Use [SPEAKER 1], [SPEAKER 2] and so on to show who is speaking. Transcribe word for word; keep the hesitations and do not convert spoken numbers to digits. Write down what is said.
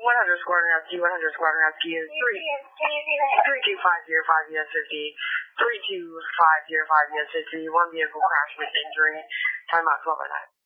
[SPEAKER 1] one hundred Squadron Rescue, one hundred Squadron Rescue, three two five zero five U S fifty, three two five zero five U S fifty, one vehicle crash with injury, timeout twelve by nine.